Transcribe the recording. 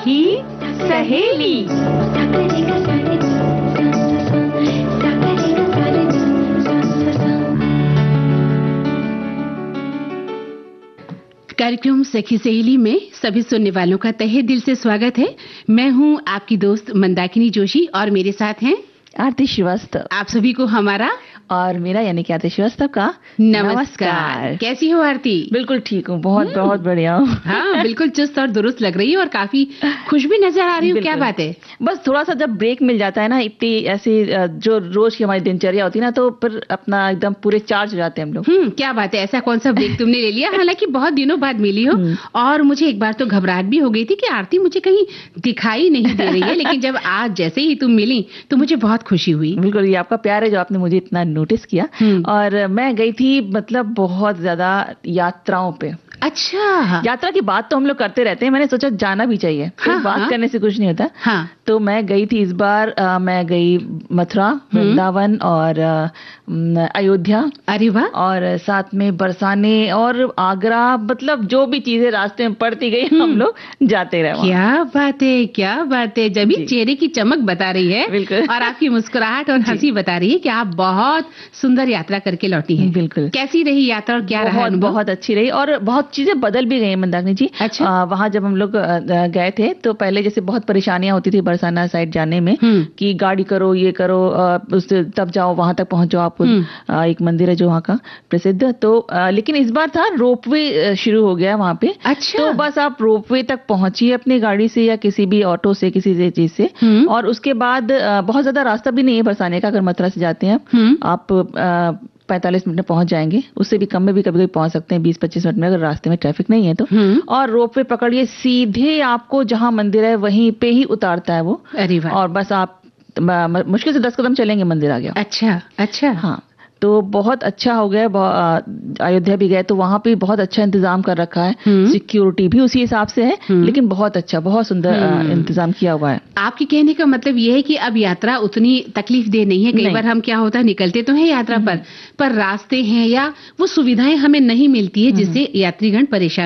सखी सहेली। कार्यक्रम सखी सहेली में सभी सुनने वालों का तहे दिल से स्वागत है। मैं हूं आपकी दोस्त मंदाकिनी जोशी और मेरे साथ हैं आरती श्रीवास्तव। आप सभी को हमारा और मेरा यानी कि आरती श्रीवास्तव का नमस्कार। कैसी हो आरती? बिल्कुल ठीक हूँ, बहुत बहुत बढ़िया हूँ। हाँ, बिल्कुल चुस्त और दुरुस्त लग रही है और काफी खुश भी नजर आ रही हूँ। क्या बात है? बस थोड़ा सा जब ब्रेक मिल जाता है ना, इतनी ऐसी जो रोज की हमारी दिनचर्या होती है ना, तो फिर अपना एकदम पूरे चार्ज हो जाते हैं हम लोग। क्या बात है, ऐसा कौन सा ब्रेक तुमने ले लिया? हालांकि बहुत दिनों बाद मिली हो और मुझे एक बार तो घबराहट भी हो गई थी कि आरती मुझे कहीं दिखाई नहीं दे रही है, लेकिन जब आज जैसे ही तुम मिली तो मुझे बहुत खुशी हुई। बिल्कुल, ये आपका प्यार है जो आपने मुझे इतना नोटिस किया। और मैं गई थी मतलब बहुत ज्यादा यात्राओं पे। अच्छा, यात्रा की बात तो हम लोग करते रहते हैं, मैंने सोचा जाना भी चाहिए। बात करने से कुछ नहीं होता। हाँ। तो मैं गई थी इस बार, मैं गई मथुरा, वृंदावन और अयोध्या। अरे वाह। और साथ में बरसाने और आगरा, मतलब जो भी चीजें रास्ते में पड़ती गई हम लोग जाते रहे। क्या बात है, क्या बात है। जब भी चेहरे की चमक बता रही है बिल्कुल, और आपकी मुस्कुराहट और हंसी बता रही है कि आप बहुत सुंदर यात्रा करके लौटी हैं। बिल्कुल। कैसी रही यात्रा और क्या रहा अनुभव? बहुत अच्छी रही और बहुत चीजें बदल भी गई मंदाकिनी जी। अच्छा। वहां जब हम लोग गए थे तो पहले जैसे बहुत परेशानियां होती थी बरसाना साइड जाने में कि गाड़ी करो, ये करो, उससे तब जाओ, वहां तक पहुंच जाओ। आपको एक मंदिर है जो वहां का प्रसिद्ध, तो लेकिन इस बार था रोपवे शुरू हो गया वहां पे। अच्छा। तो बस आप रोपवे तक पहुंचिए अपनी गाड़ी से या किसी भी ऑटो से, किसी चीज से। और उसके बाद बहुत ज्यादा रास्ता भी नहीं है बरसाने का। अगर मथुरा से जाते हैं आप 45 मिनट में पहुंच जाएंगे, उससे भी कम में भी कभी कभी पहुंच सकते हैं 20-25 मिनट में, अगर रास्ते में ट्रैफिक नहीं है तो। और रोपवे पकड़िए, सीधे आपको जहां मंदिर है वहीं पे ही उतारता है वो। अरे वाह। और बस आप मुश्किल से 10 कदम चलेंगे, मंदिर आ गया। अच्छा अच्छा। हाँ, तो बहुत अच्छा हो गया। अयोध्या भी गए तो वहां पे बहुत अच्छा इंतजाम कर रखा है, सिक्योरिटी भी उसी हिसाब से है, लेकिन बहुत अच्छा, बहुत सुंदर इंतजाम किया हुआ है। आपके कहने का मतलब ये है कि अब यात्रा उतनी तकलीफ दे नहीं है। कई बार हम क्या होता है, निकलते तो हैं यात्रा पर रास्ते हैं या वो सुविधाएं हमें नहीं मिलती है जिससे यात्रीगण परेशान